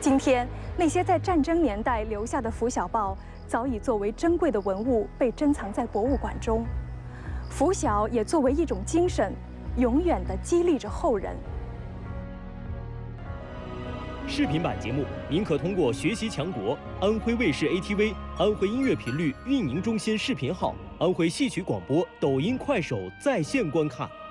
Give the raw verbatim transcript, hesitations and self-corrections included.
今天，那些在战争年代留下的拂晓报，早已作为珍贵的文物被珍藏在博物馆中。拂晓也作为一种精神，永远地激励着后人。 视频版节目，您可通过学习强国、安徽卫视 A T V、安徽音乐频率运营中心视频号、安徽戏曲广播、抖音、快手在线观看。